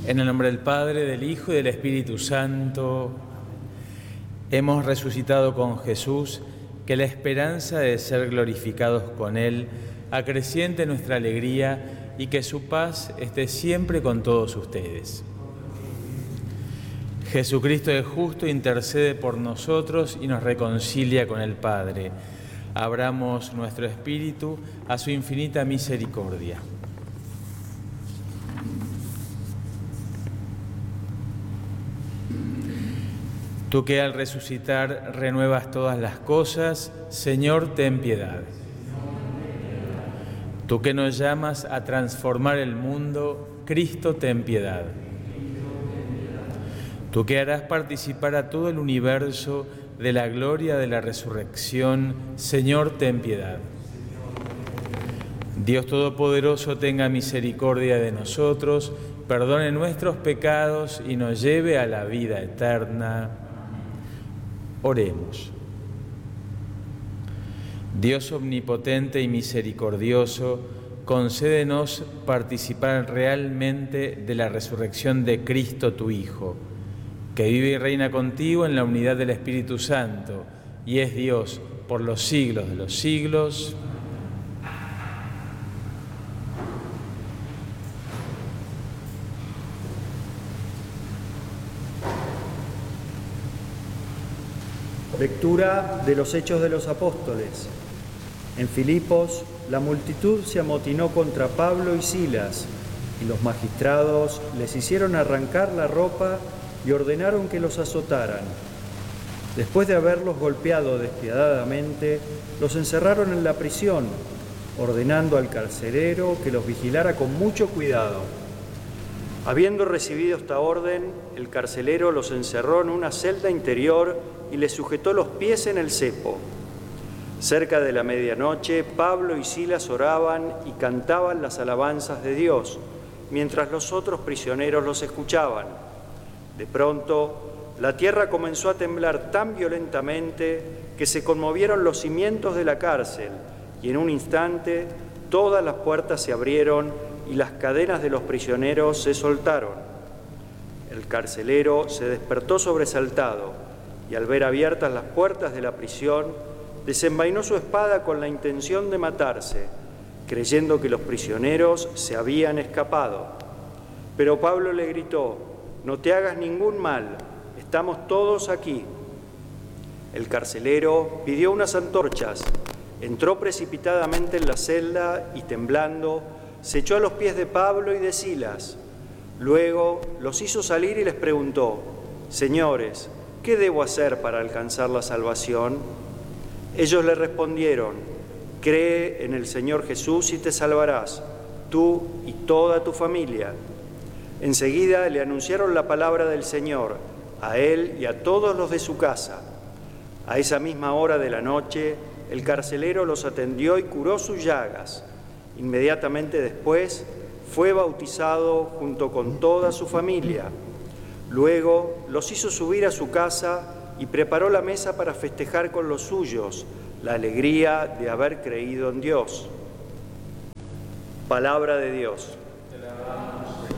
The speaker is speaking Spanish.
En el nombre del Padre, del Hijo y del Espíritu Santo, hemos resucitado con Jesús, que la esperanza de ser glorificados con Él acreciente nuestra alegría y que su paz esté siempre con todos ustedes. Jesucristo el justo intercede por nosotros y nos reconcilia con el Padre. Abramos nuestro espíritu a su infinita misericordia. Tú que al resucitar renuevas todas las cosas, Señor, ten piedad. Tú que nos llamas a transformar el mundo, Cristo, ten piedad. Tú que harás participar a todo el universo de la gloria de la resurrección, Señor, ten piedad. Dios Todopoderoso, tenga misericordia de nosotros, perdone nuestros pecados y nos lleve a la vida eterna. Oremos. Dios omnipotente y misericordioso, concédenos participar realmente de la resurrección de Cristo, tu Hijo, que vive y reina contigo en la unidad del Espíritu Santo, y es Dios por los siglos de los siglos. Lectura de los Hechos de los Apóstoles. En Filipos, la multitud se amotinó contra Pablo y Silas, y los magistrados les hicieron arrancar la ropa y ordenaron que los azotaran. Después de haberlos golpeado despiadadamente, los encerraron en la prisión, ordenando al carcelero que los vigilara con mucho cuidado. Habiendo recibido esta orden, el carcelero los encerró en una celda interior y les sujetó los pies en el cepo. Cerca de la medianoche, Pablo y Silas oraban y cantaban las alabanzas de Dios, mientras los otros prisioneros los escuchaban. De pronto, la tierra comenzó a temblar tan violentamente que se conmovieron los cimientos de la cárcel, y en un instante todas las puertas se abrieron y las cadenas de los prisioneros se soltaron. El carcelero se despertó sobresaltado y al ver abiertas las puertas de la prisión, desenvainó su espada con la intención de matarse, creyendo que los prisioneros se habían escapado. Pero Pablo le gritó: «No te hagas ningún mal, estamos todos aquí». El carcelero pidió unas antorchas, entró precipitadamente en la celda y, temblando, se echó a los pies de Pablo y de Silas. Luego los hizo salir y les preguntó: «Señores, ¿qué debo hacer para alcanzar la salvación?». Ellos le respondieron: «Cree en el Señor Jesús y te salvarás, tú y toda tu familia». Enseguida le anunciaron la palabra del Señor, a él y a todos los de su casa. A esa misma hora de la noche, el carcelero los atendió y curó sus llagas. Inmediatamente después, fue bautizado junto con toda su familia. Luego los hizo subir a su casa y preparó la mesa para festejar con los suyos la alegría de haber creído en Dios. Palabra de Dios.